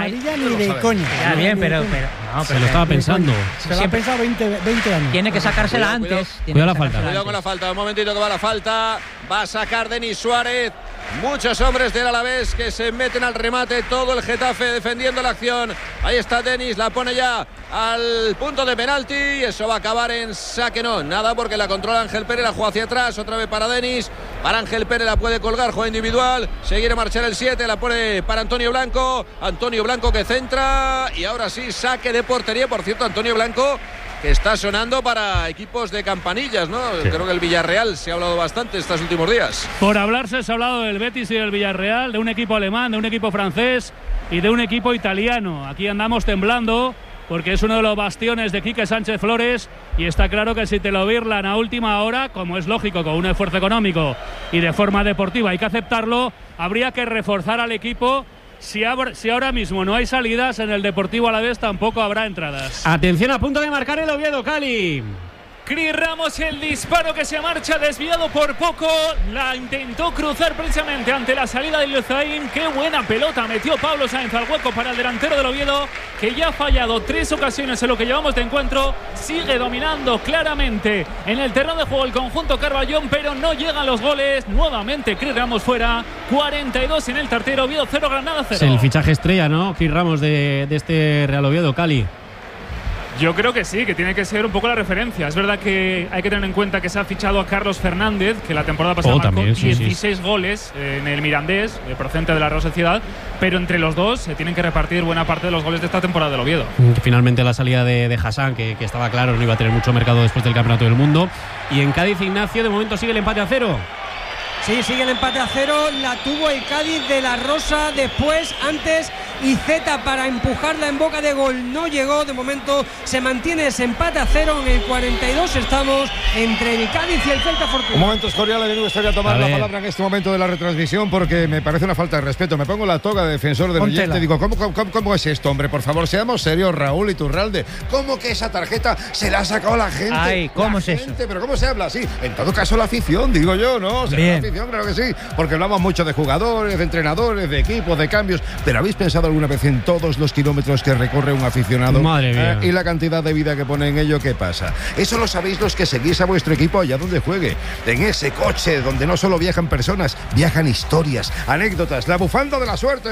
Amarilla ni de coña. Ya bien, pero se lo estaba pensando. Se lo ha pensado 20 años. Tiene que sacársela antes. Cuidado la falta. Cuidado con la falta, un momentito que va la falta. Va a sacar Denis Suárez. Muchos hombres del Alavés que se meten al remate. Todo el Getafe defendiendo la acción. Ahí está Denis, la pone ya al punto de penalti. Y eso va a acabar en saque. No, nada, porque la controla Ángel Pérez. La juega hacia atrás, otra vez para Denis. Para Ángel Pérez, la puede colgar, juega individual. Se quiere marchar el 7, la pone para Antonio Blanco. Antonio Blanco que centra. Y ahora sí, saque de portería. Por cierto, Antonio Blanco, que está sonando para equipos de campanillas, ¿no? Sí. Creo que el Villarreal se ha hablado bastante estos últimos días. Por hablarse se ha hablado del Betis y del Villarreal, de un equipo alemán, de un equipo francés y de un equipo italiano. Aquí andamos temblando porque es uno de los bastiones de Quique Sánchez Flores y está claro que si te lo birlan a última hora, como es lógico, con un esfuerzo económico y de forma deportiva hay que aceptarlo, habría que reforzar al equipo. Si ahora mismo no hay salidas, en el Deportivo Alavés tampoco habrá entradas. Atención, a punto de marcar el Oviedo, Cali. Cris Ramos, el disparo que se marcha desviado por poco. La intentó cruzar precisamente ante la salida de Luzaín. Qué buena pelota metió Pablo Sáenz al hueco para el delantero del Oviedo, que ya ha fallado 3 ocasiones en lo que llevamos de encuentro. Sigue dominando claramente en el terreno de juego el conjunto Carballón, pero no llegan los goles. Nuevamente Cris Ramos fuera. 42 en el tartero. Oviedo 0, Granada 0. Es el fichaje estrella, ¿no? Cris Ramos de este Real Oviedo, Cali. Yo creo que sí, que tiene que ser un poco la referencia. Es verdad que hay que tener en cuenta que se ha fichado a Carlos Fernández, que la temporada pasada marcó 16 goles en el Mirandés, procedente de la Real Sociedad, pero entre los dos se tienen que repartir buena parte de los goles de esta temporada del Oviedo. Finalmente la salida de Hassan, que estaba claro, no iba a tener mucho mercado después del Campeonato del Mundo. Y en Cádiz, Ignacio, de momento sigue el empate a 0. Sí, sigue el empate a 0, la tuvo el Cádiz de la Rosa, después, antes, Iceta para empujarla en boca de gol, no llegó, de momento se mantiene ese empate a 0, en el 42 estamos entre el Cádiz y el Celta Fortuna. Un momento, Escorial, le gustaría tomar la palabra en este momento de la retransmisión porque me parece una falta de respeto, me pongo la toga de defensor del oyente y digo, ¿cómo es esto, hombre? Por favor, seamos serios, Raúl Iturralde, ¿cómo que esa tarjeta se la ha sacado la gente? Ay, ¿cómo es eso? Pero ¿cómo se habla así? En todo caso la afición, digo yo, ¿no? Bien. La afición, claro que sí, porque hablamos mucho de jugadores, de entrenadores, de equipos, de cambios, pero ¿habéis pensado alguna vez en todos los kilómetros que recorre un aficionado? Madre mía. Y la cantidad de vida que pone en ello, ¿qué pasa? Eso lo sabéis los que seguís a vuestro equipo allá donde juegue, en ese coche donde no solo viajan personas, viajan historias, anécdotas, la bufanda de la suerte,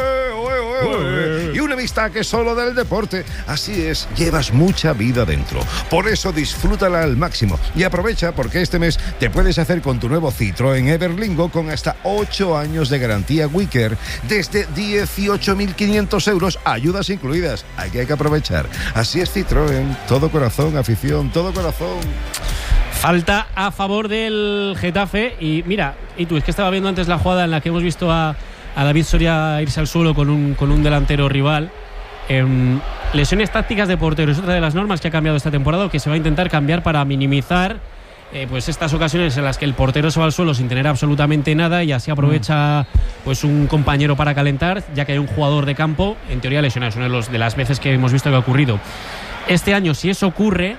y una amistad que es solo del deporte. Así es, llevas mucha vida dentro, por eso disfrútala al máximo y aprovecha porque este mes te puedes hacer con tu nuevo Citroën Everlingo con hasta 8 años de garantía Wicker desde 18.500 euros, ayudas incluidas. Hay que aprovechar. Así es Citroën, todo corazón, afición, todo corazón. Falta a favor del Getafe y mira, y tú, es que estaba viendo antes la jugada en la que hemos visto a David Soria irse al suelo con un delantero rival. Lesiones tácticas de portero es otra de las normas que ha cambiado esta temporada, que se va a intentar cambiar para minimizar pues estas ocasiones en las que el portero se va al suelo sin tener absolutamente nada y así aprovecha pues un compañero para calentar, ya que hay un jugador de campo en teoría lesionado. Es una de las veces que hemos visto que ha ocurrido. Este año, si eso ocurre,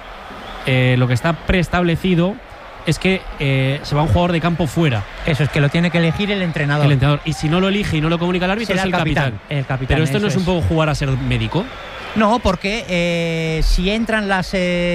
lo que está preestablecido es que se va un jugador de campo fuera. Eso es que lo tiene que elegir el entrenador. El entrenador. Y si no lo elige y no lo comunica al árbitro, será es el capitán. El capitán. Pero esto no es un poco jugar a ser médico. No, porque si entran las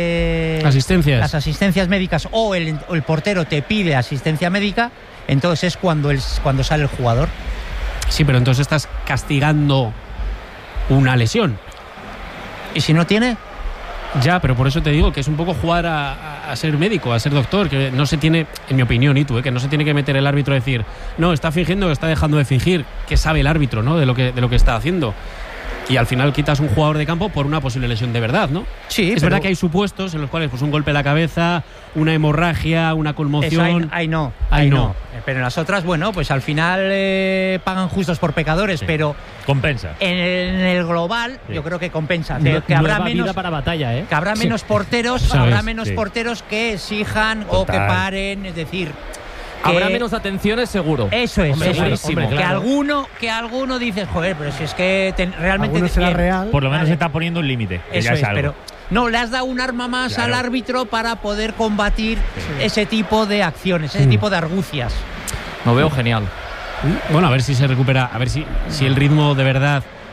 asistencias médicas o el portero te pide asistencia médica, entonces es cuando sale el jugador. Sí, pero entonces estás castigando una lesión. ¿Y si no tiene? Ya, pero por eso te digo que es un poco jugar a ser médico, a ser doctor, que no se tiene, en mi opinión, que no se tiene que meter el árbitro a decir, no, está fingiendo o está dejando de fingir, que sabe el árbitro, ¿no? de lo que está haciendo. Y al final quitas un jugador de campo por una posible lesión de verdad, ¿no? Sí, es verdad que hay supuestos en los cuales pues un golpe a la cabeza, una hemorragia, una conmoción. Eso, ahí no. Pero en las otras, bueno, pues al final pagan justos por pecadores, sí. Pero compensa. En el global, sí. Yo creo que compensa. Que habrá menos vida para batalla, ¿eh? Que habrá menos porteros, habrá menos porteros que exijan Total. O que paren, es decir. Habrá menos atenciones, seguro. Eso es, segurísimo. Claro. Que alguno dices, joder, pero si es que realmente será real. Por lo menos se está poniendo un límite. Eso es, pero no, le has dado un arma más al árbitro para poder combatir ese tipo de acciones, ese tipo de argucias. Lo veo genial. Bueno, a ver si se recupera, a ver si el ritmo de verdad